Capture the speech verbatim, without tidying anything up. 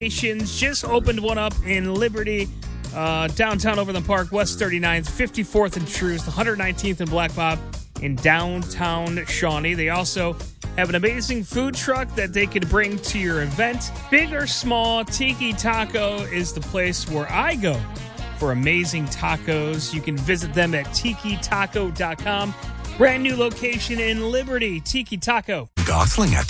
Just opened one up in Liberty, uh, downtown Overland Park, West thirty-ninth, fifty-fourth and Troost, one hundred nineteenth and Black Bob in downtown Shawnee. They also have an amazing food truck that they could bring to your event. Big or small, Tiki Taco is the place where I go for amazing tacos. You can visit them at tiki taco dot com. Brand new location in Liberty, Tiki Taco. Gosling at